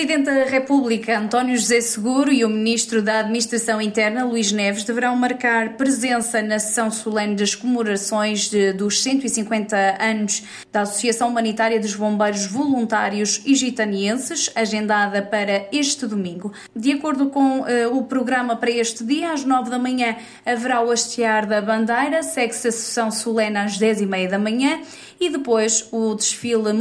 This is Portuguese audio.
Presidente da República, António José Seguro, e o Ministro da Administração Interna, Luís Neves, deverão marcar presença na sessão solene das comemorações dos 150 anos da Associação Humanitária dos Bombeiros Voluntários Egitanienses, agendada para este domingo. De acordo com o programa para este dia, às 9 da manhã haverá o hastear da bandeira, segue-se a sessão solene às 10h30 da manhã e depois o desfile